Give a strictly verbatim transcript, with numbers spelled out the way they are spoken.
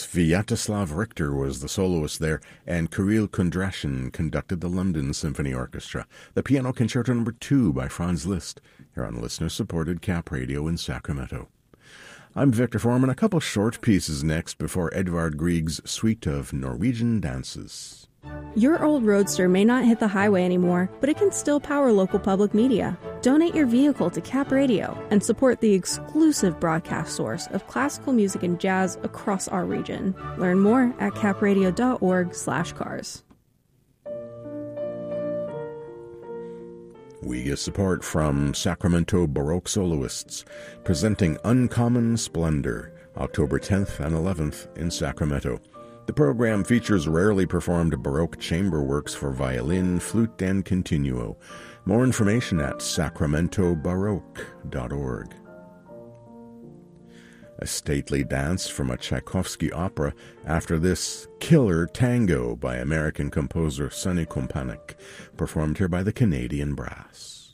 Sviatoslav Richter was the soloist there, and Kirill Kondrashin conducted the London Symphony Orchestra. The Piano Concerto Number two by Franz Liszt, here on listener-supported Cap Radio in Sacramento. I'm Victor Foreman. A couple short pieces next before Edvard Grieg's suite of Norwegian dances. Your old Roadster may not hit the highway anymore, but it can still power local public media. Donate your vehicle to Cap Radio and support the exclusive broadcast source of classical music and jazz across our region. Learn more at capradio.org slash cars. We get support from Sacramento Baroque soloists, presenting Uncommon Splendor, October tenth and eleventh in Sacramento. The program features rarely performed Baroque chamber works for violin, flute, and continuo. More information at sacramento baroque dot org. A stately dance from a Tchaikovsky opera after this Killer Tango by American composer Sonny Kompanek, performed here by the Canadian Brass.